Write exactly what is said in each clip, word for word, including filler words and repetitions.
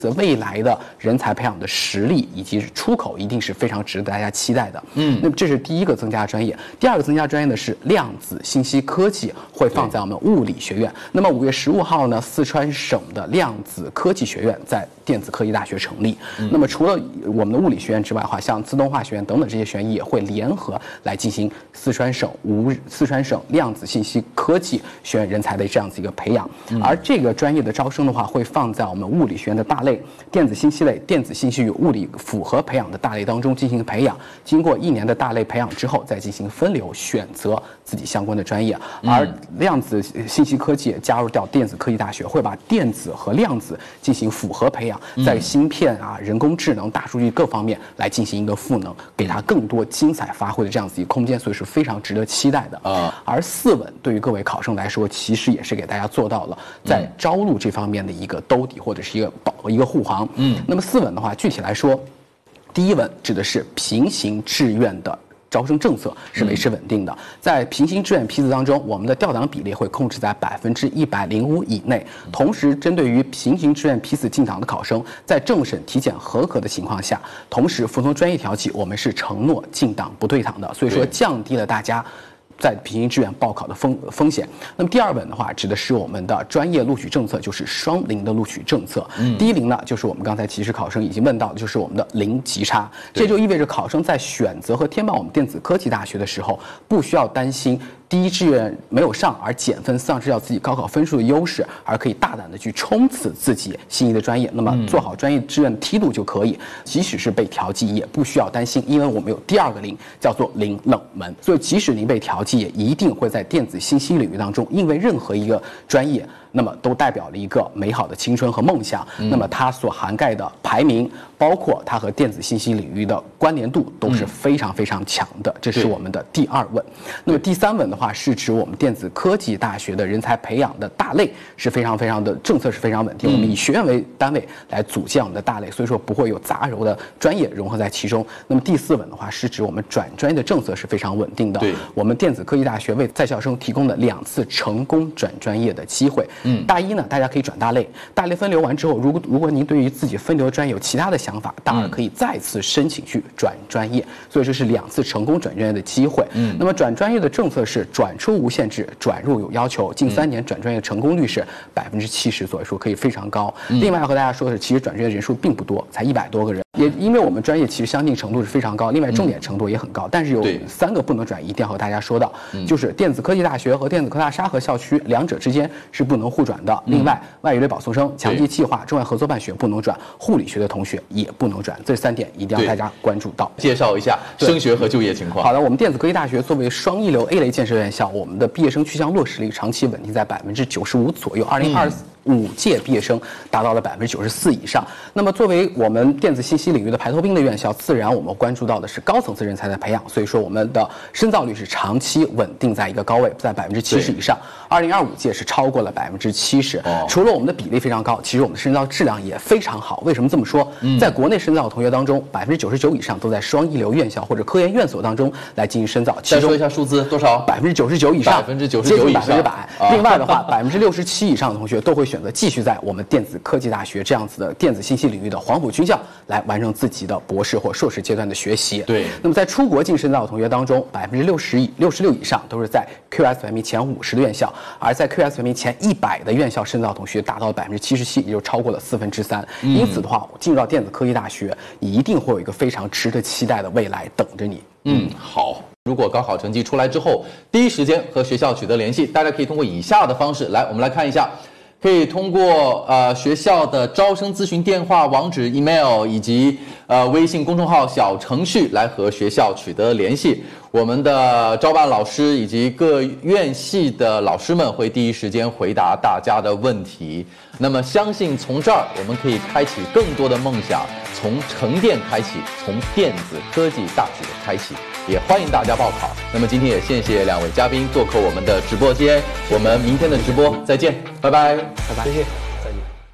未来的人才培养的实力以及出口一定是非常值得大家期待的。嗯，那么这是第一个增加专业。第二个增加专业的是量子信息科技，会放在我们物理学院。那么五月十五号呢，四川省的量子科技学院在电子科技大学成立。嗯、那么除了我们的物理学院之外的话，像自动化学院等等这些学院也会联合来进行四川省无四川省量子信息科技学院人才的这样子一个培养。嗯、而这个专业的招生的话，会放在我们物理学院的大类。电子信息类、电子信息与物理复合培养的大类当中进行培养，经过一年的大类培养之后，再进行分流选择自己相关的专业。而量子信息科技加入到电子科技大学，会把电子和量子进行复合培养，在芯片啊、人工智能、大数据各方面来进行一个赋能，给它更多精彩发挥的这样子一个空间，所以是非常值得期待的啊。而四稳对于各位考生来说，其实也是给大家做到了在招录这方面的一个兜底或者是一个保一个护航。嗯，那么四稳的话，具体来说，第一稳指的是平行志愿的招生政策是维持稳定的，在平行志愿批次当中，我们的调档比例会控制在百分之一百零五以内。同时，针对于平行志愿批次进档的考生，在政审体检合格的情况下，同时服从专业调剂，我们是承诺进档不退档的，所以说降低了大家在平行志愿报考的风风险。那么第二稳的话，指的是我们的专业录取政策，就是双零的录取政策。嗯、第一零呢，就是我们刚才其实考生已经问到的，就是我们的零级差。这就意味着考生在选择和填报我们电子科技大学的时候，不需要担心第一志愿没有上而减分，丧失掉自己高考分数的优势，而可以大胆的去冲刺自己心仪的专业。那么做好专业志愿的梯度就可以，即使是被调剂也不需要担心，因为我们有第二个零，叫做零冷门。所以即使您被调剂，也一定会在电子信息领域当中，因为任何一个专业，那么都代表了一个美好的青春和梦想。嗯、那么它所涵盖的排名，包括它和电子信息领域的关联度，都是非常非常强的。嗯、这是我们的第二稳。那么第三稳的话，是指我们电子科技大学的人才培养的大类是非常非常的政策是非常稳定。嗯、我们以学院为单位来组建我们的大类，所以说不会有杂糅的专业融合在其中。那么第四稳的话，是指我们转专业的政策是非常稳定的。对，我们电子科技大学为在校生提供了两次成功转专业的机会。嗯，大一呢，大家可以转大类，大类分流完之后，如果如果您对于自己分流专业有其他的想法，大二可以再次申请去转专业，所以这是两次成功转专业的机会。嗯，那么转专业的政策是转出无限制，转入有要求，近三年转专业成功率是百分之七十，所以说可以非常高。嗯、另外要和大家说的是，其实转专业人数并不多，才一百多个人。也因为我们专业其实相近程度是非常高，另外重点程度也很高，但是有三个不能转移，一定要和大家说到，就是电子科技大学和电子科大沙河校区两者之间是不能互转的。另外，外语类保送生、强基计划、中外合作办学不能转，护理学的同学也不能转，这三点一定要大家关注到。 介绍一下升学和就业情况。 好的，我们电子科技大学作为双一流 A 类建设院校，我们的毕业生去向落实率长期稳定在百分之九十五左右。二零二五届毕业生达到了百分之九十四以上。那么作为我们电子信息领域的排头兵的院校，自然我们关注到的是高层次人才的培养，所以说我们的深造率是长期稳定在一个高位，在百分之七十以上。二零二五届是超过了百分之七十。除了我们的比例非常高，其实我们的深造质量也非常好。为什么这么说？嗯、在国内深造的同学当中，百分之九十九以上都在双一流院校或者科研院所当中来进行深造。 再说一下数字多少？ 百分之九十九以上， 百分之九十九以上， 百分之百。另外的话，百分之六十七以上的同学都会选择继续在我们电子科技大学这样子的电子信息领域的黄埔军校来完成自己的博士或硕士阶段的学习。对。那么在出国进深造的同学当中，百分之六十以六十六以上都是在 Q S 排名前五十的院校，而在 Q S 排名前一百的院校深造同学达到了百分之七十七，也就超过了四分之三。嗯、因此的话，进入到电子科技大学，你一定会有一个非常值得期待的未来等着你。 嗯，好。如果高考成绩出来之后，第一时间和学校取得联系，大家可以通过以下的方式来，我们来看一下。可以通过呃学校的招生咨询电话、网址、email 以及呃微信公众号小程序来和学校取得联系。我们的招办老师以及各院系的老师们会第一时间回答大家的问题。那么相信从这儿我们可以开启更多的梦想，从成电开启，从电子科技大学开启。也欢迎大家报考。那么今天也谢谢两位嘉宾做客我们的直播间，我们明天的直播再见，拜拜， 拜拜，谢谢，再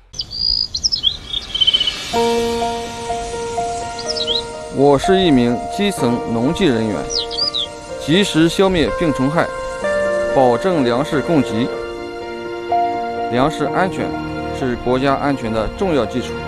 见。 我是一名基层农技人员，及时消灭病虫害，保证粮食供给。粮食安全是国家安全的重要基础。